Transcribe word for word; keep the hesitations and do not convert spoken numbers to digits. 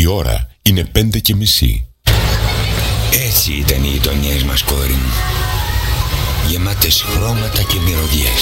ώρα είναι πέντε και μισή. Έτσι ήταν οι γειτονιές μας, κόρη μου. Γεμάτες χρώματα και μυρωδιές.